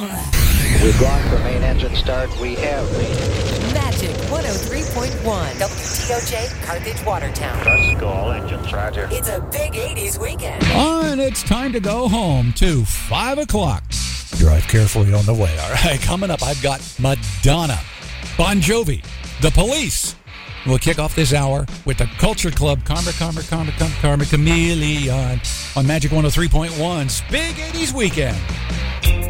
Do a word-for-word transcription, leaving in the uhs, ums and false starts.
We've gone for main engine start. We have. Magic one oh three point one W T O J, Carthage, Watertown. Let's go, all engines, roger. It's a big eighties weekend. And it's time to go home to five o'clock. Drive carefully on the way. All right, coming up, I've got Madonna, Bon Jovi, The Police. We'll kick off this hour with the Culture Club, Karma, Karma, Karma, Karma, Karma, Chameleon on Magic one oh three point one's Big eighties Weekend.